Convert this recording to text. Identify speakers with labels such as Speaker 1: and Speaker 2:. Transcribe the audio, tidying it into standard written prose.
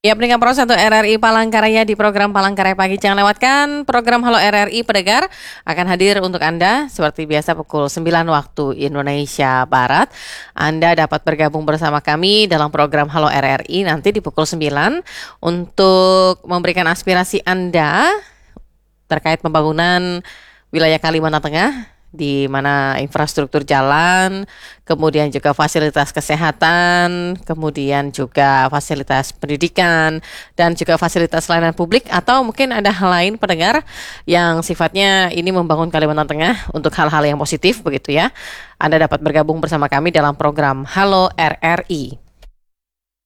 Speaker 1: Ya, pendengar Pro 1 RRI Palangkaraya di program Palangkaraya Pagi. Jangan lewatkan program Halo RRI Pendengar akan hadir untuk Anda seperti biasa pukul 9 waktu Indonesia Barat. Anda dapat bergabung bersama kami dalam program Halo RRI nanti di pukul 9 untuk memberikan aspirasi Anda terkait pembangunan wilayah Kalimantan Tengah, di mana infrastruktur jalan, kemudian juga fasilitas kesehatan, kemudian juga fasilitas pendidikan, dan juga fasilitas layanan publik, atau mungkin ada hal lain pendengar yang sifatnya ini membangun Kalimantan Tengah untuk hal-hal yang positif begitu ya. Anda dapat bergabung bersama kami dalam program Halo RRI.